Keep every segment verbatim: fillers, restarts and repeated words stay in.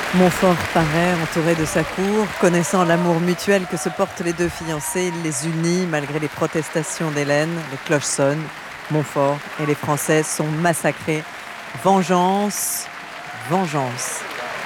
Montfort paraît entouré de sa cour, connaissant l'amour mutuel que se portent les deux fiancés, il les unit malgré les protestations d'Hélène. Les cloches sonnent, Montfort et les Français sont massacrés. Vengeance, vengeance.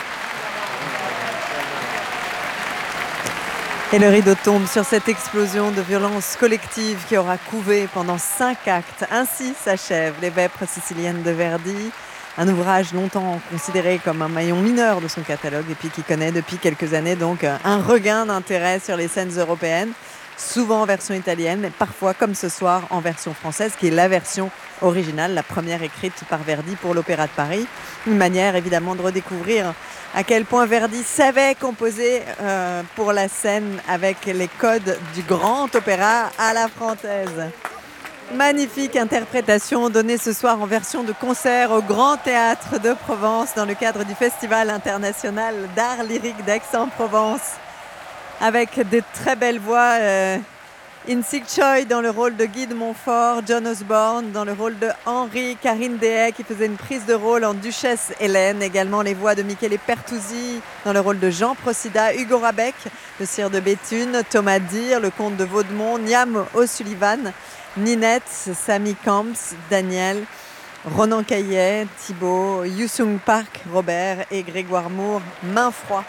Et le rideau tombe sur cette explosion de violence collective qui aura couvé pendant cinq actes. Ainsi s'achèvent les Vêpres siciliennes de Verdi, un ouvrage longtemps considéré comme un maillon mineur de son catalogue et puis qui connaît depuis quelques années donc un regain d'intérêt sur les scènes européennes, souvent en version italienne, mais parfois comme ce soir en version française, qui est la version originale, la première écrite par Verdi pour l'Opéra de Paris. Une manière évidemment de redécouvrir à quel point Verdi savait composer euh, pour la scène avec les codes du grand opéra à la française. Magnifique interprétation donnée ce soir en version de concert au Grand Théâtre de Provence dans le cadre du Festival international d'art lyrique d'Aix-en-Provence, avec des très belles voix. Euh, Insig Choi dans le rôle de Guy de Montfort, John Osborne dans le rôle de Henri, Karine Dehaye qui faisait une prise de rôle en Duchesse Hélène, également les voix de Michele Pertusi dans le rôle de Jean Procida, Hugo Rabec, le sire de Béthune, Thomas Dire, le comte de Vaudemont, Niam O'Sullivan, Ninette, Samy Camps, Daniel, Ronan Caillet, Thibault, Yousung Park, Robert et Grégoire Moore, main froid.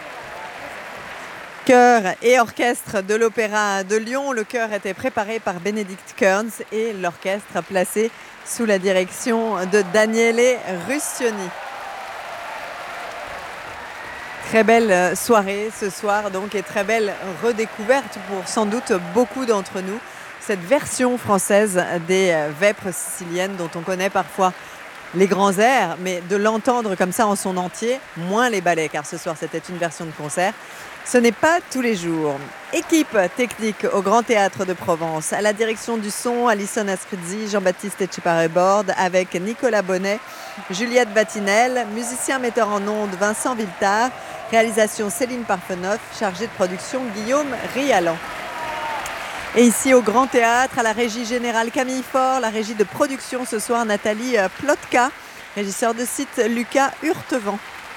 Chœur et orchestre de l'Opéra de Lyon. Le chœur était préparé par Bénédicte Kearns et l'orchestre placé sous la direction de Daniele Ruscioni. Très belle soirée ce soir donc et très belle redécouverte pour sans doute beaucoup d'entre nous. Cette version française des Vêpres siciliennes dont on connaît parfois les grands airs, mais de l'entendre comme ça en son entier, moins les ballets, car ce soir c'était une version de concert. Ce n'est pas tous les jours. Équipe technique au Grand Théâtre de Provence, à la direction du son, Alison Ascrizzi, Jean-Baptiste Etcheparé-Borde, avec Nicolas Bonnet, Juliette Batinel, musicien metteur en ondes Vincent Villetard, réalisation Céline Parfenoff, chargée de production Guillaume Rialan. Et ici au Grand Théâtre, à la régie générale Camille Faure, la régie de production ce soir Nathalie Plotka, régisseur de site Lucas Hurtevent.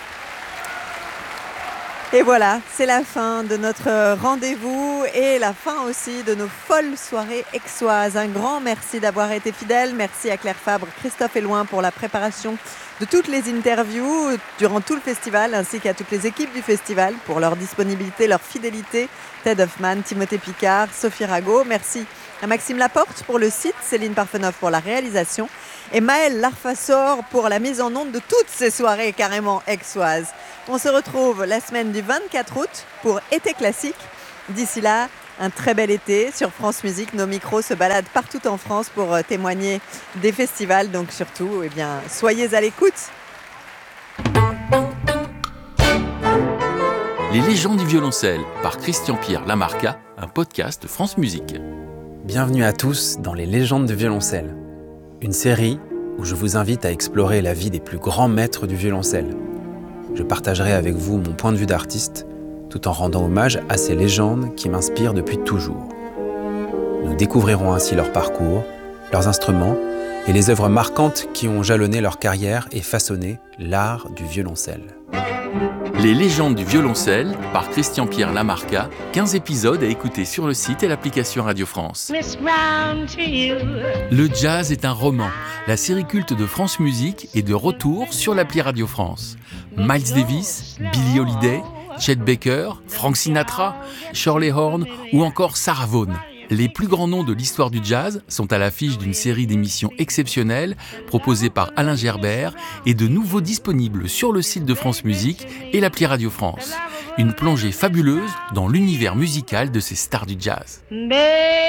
Et voilà, c'est la fin de notre rendez-vous et la fin aussi de nos folles soirées aixoises. Un grand merci d'avoir été fidèles. Merci à Claire Fabre, Christophe Éloin pour la préparation de toutes les interviews durant tout le festival, ainsi qu'à toutes les équipes du festival pour leur disponibilité, leur fidélité. Ted Hoffman, Timothée Picard, Sophie Rago. Merci à Maxime Laporte pour le site, Céline Parfenoff pour la réalisation et Maëlle Larfassor pour la mise en onde de toutes ces soirées carrément aixoises. On se retrouve la semaine du vingt-quatre août pour Été Classique. D'ici là, un très bel été sur France Musique. Nos micros se baladent partout en France pour témoigner des festivals. Donc surtout, eh bien, soyez à l'écoute. Les légendes du violoncelle par Christian-Pierre Lamarca, un podcast de France Musique. Bienvenue à tous dans Les légendes du violoncelle, une série où je vous invite à explorer la vie des plus grands maîtres du violoncelle. Je partagerai avec vous mon point de vue d'artiste, tout en rendant hommage à ces légendes qui m'inspirent depuis toujours. Nous découvrirons ainsi leur parcours, leurs instruments et les œuvres marquantes qui ont jalonné leur carrière et façonné l'art du violoncelle. Les légendes du violoncelle par Christian-Pierre Lamarca, quinze épisodes à écouter sur le site et l'application Radio France. Le jazz est un roman. La série culte de France Musique est de retour sur l'appli Radio France. Miles Davis, Billie Holiday, Chet Baker, Frank Sinatra, Shirley Horn ou encore Sarah Vaughan. Les plus grands noms de l'histoire du jazz sont à l'affiche d'une série d'émissions exceptionnelles proposées par Alain Gerbert et de nouveau disponibles sur le site de France Musique et l'appli Radio France. Une plongée fabuleuse dans l'univers musical de ces stars du jazz.